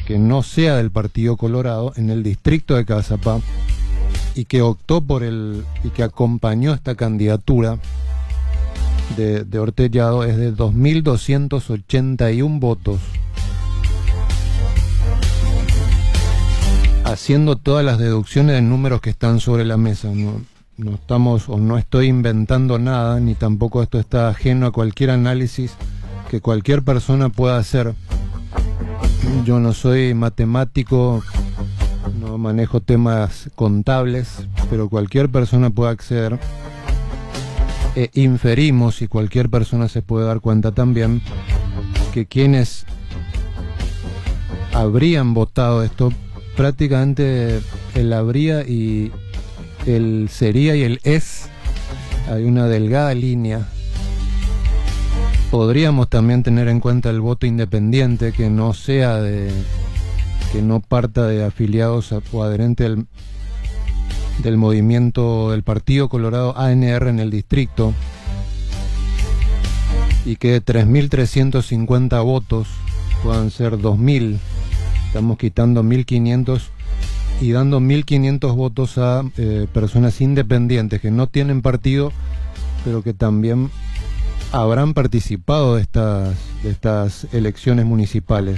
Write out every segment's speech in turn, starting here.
que no sea del Partido Colorado en el distrito de Cazapá y que optó por y que acompañó esta candidatura de Ortellado es de 2.281 votos. Haciendo todas las deducciones de números que están sobre la mesa, no estamos o no estoy inventando nada, ni tampoco esto está ajeno a cualquier análisis que cualquier persona pueda hacer. Yo no soy matemático, no manejo temas contables, pero cualquier persona puede acceder. Inferimos, y cualquier persona se puede dar cuenta también, que quienes habrían votado esto, prácticamente el habría y el sería y el es, hay una delgada línea. Podríamos también tener en cuenta el voto independiente, que no sea que no parta de afiliados o adherentes del movimiento del Partido Colorado ANR en el distrito, y que de 3.350 votos puedan ser 2.000. Estamos quitando 1.500 y dando 1.500 votos a personas independientes que no tienen partido, pero que también habrán participado de estas elecciones municipales.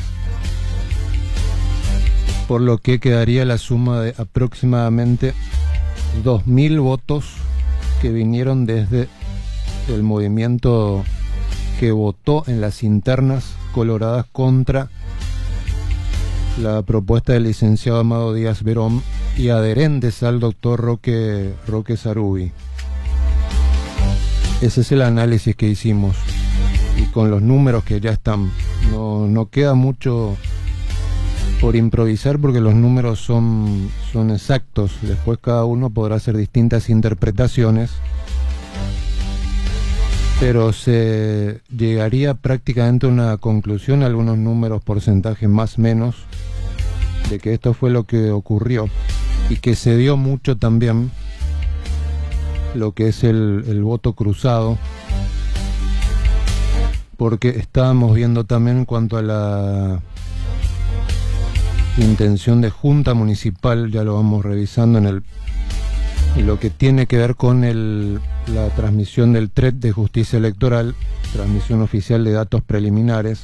Por lo que quedaría la suma de aproximadamente 2.000 votos que vinieron desde el movimiento que votó en las internas coloradas contra la propuesta del licenciado Amado Díaz Verón y adherentes al doctor Roque Sarubi. Ese es el análisis que hicimos, y con los números que ya están, no queda mucho por improvisar, porque los números son exactos. Después cada uno podrá hacer distintas interpretaciones, pero se llegaría prácticamente a una conclusión, algunos números, porcentajes más menos, de que esto fue lo que ocurrió, y que se dio mucho también lo que es el voto cruzado, porque estábamos viendo también en cuanto a la intención de junta municipal, ya lo vamos revisando en lo que tiene que ver con la transmisión del TRED de Justicia Electoral, transmisión oficial de datos preliminares,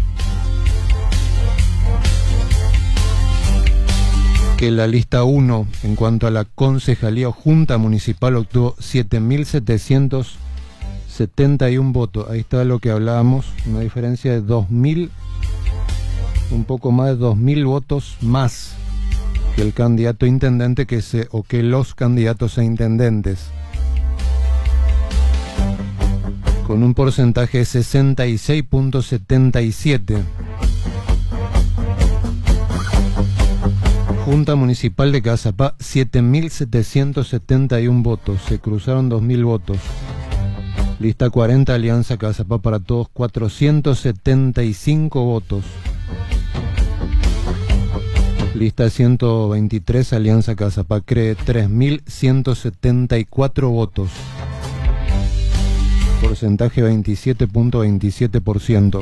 que la lista 1 en cuanto a la concejalía o junta municipal obtuvo 7.771 votos. Ahí está lo que hablábamos, una diferencia de 2.000, un poco más de 2.000 votos más que el candidato a intendente o que los candidatos a intendentes, con un porcentaje de 66.77. Junta Municipal de Cazapá, 7.771 votos, se cruzaron 2.000 votos. Lista 40, Alianza Cazapá para Todos, 475 votos. Lista 123, Alianza Cazapá CREE, 3.174 votos. Porcentaje 27.27%.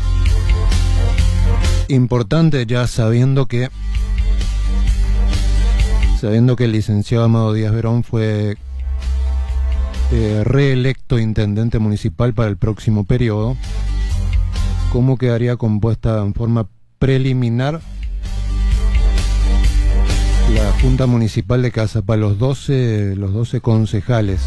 Importante, ya sabiendo que el licenciado Amado Díaz Verón fue reelecto intendente municipal para el próximo periodo, cómo quedaría compuesta en forma preliminar la Junta Municipal de Cazapá, los 12 concejales.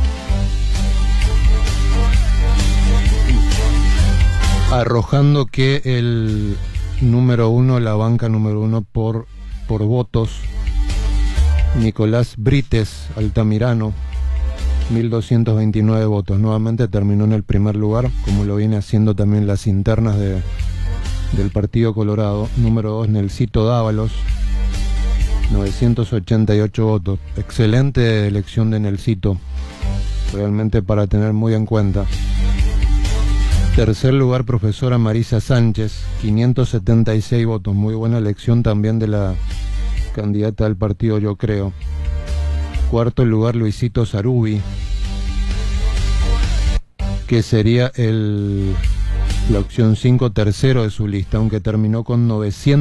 Arrojando que el número 1, la banca número 1 por votos, Nicolás Brites Altamirano, 1.229 votos. Nuevamente terminó en el primer lugar, como lo viene haciendo también las internas del Partido Colorado. Número 2, Nelsito Dávalos, 988 votos. Excelente elección de Nelsito, realmente para tener muy en cuenta. Tercer lugar, profesora Marisa Sánchez, 576 votos. Muy buena elección también de la candidata del partido Yo Creo. Cuarto lugar, Luisito Sarubi, que sería la opción 5, tercero de su lista, aunque terminó con 900